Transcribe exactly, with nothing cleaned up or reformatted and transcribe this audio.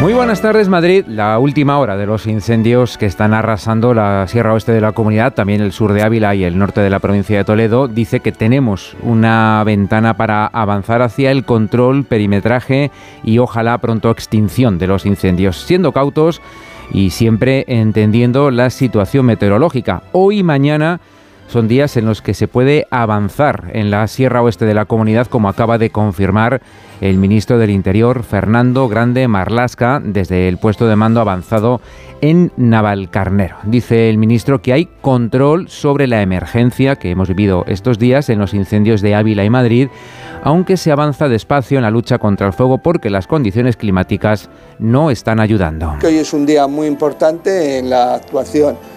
Muy buenas tardes, Madrid. La última hora de los incendios que están arrasando la sierra oeste de la comunidad, también el sur de Ávila y el norte de la provincia de Toledo, dice que tenemos una ventana para avanzar hacia el control, perimetraje y ojalá pronto extinción de los incendios, siendo cautos y siempre entendiendo la situación meteorológica. Hoy y mañana son días en los que se puede avanzar en la sierra oeste de la comunidad, como acaba de confirmar el ministro del Interior, Fernando Grande Marlaska, desde el puesto de mando avanzado en Navalcarnero. Dice el ministro que hay control sobre la emergencia que hemos vivido estos días en los incendios de Ávila y Madrid, aunque se avanza despacio en la lucha contra el fuego porque las condiciones climáticas no están ayudando. Hoy es un día muy importante en la actuación